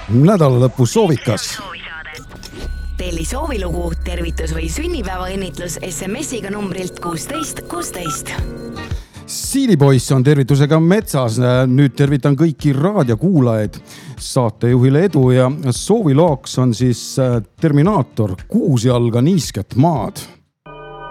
nädalalõpu soovikas. Telli soovilugu, tervitus või sünnipäevaõnnitlus SMS-iga numbrilt 1616. Siilipoiss on tervitusega metsas. Nüüd tervitan kõiki raadiokuulajaid. Saatejuhile edu ja sooviloaks on siis Terminaator 6 jalga niisket maad.